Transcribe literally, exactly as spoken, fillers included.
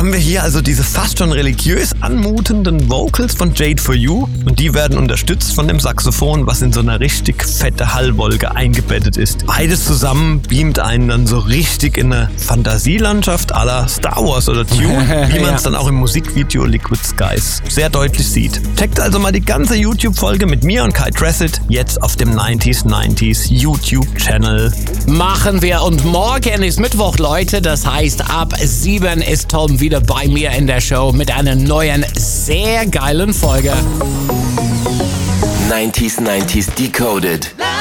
haben wir hier also diese fast schon religiös anmutenden Vocals von Jade For You und die werden unterstützt von dem Saxophon, was in so einer richtig fette Hallwolke eingebettet ist. Beides zusammen beamt einen dann so richtig in eine Fantasielandschaft à la Star Wars oder Dune, wie man es ja. dann auch im Musikvideo Liquid Skies sehr deutlich sieht. Checkt also mal die ganze YouTube-Folge mit mir und Kai Tressett jetzt auf dem neunzig neunzig YouTube-Channel. Machen wir, und morgen ist Mittwoch, Leute, das heißt ab sieben ist Tom wieder bei mir in der Show mit einer neuen, sehr geilen Folge. neunzig neunzig Decoded.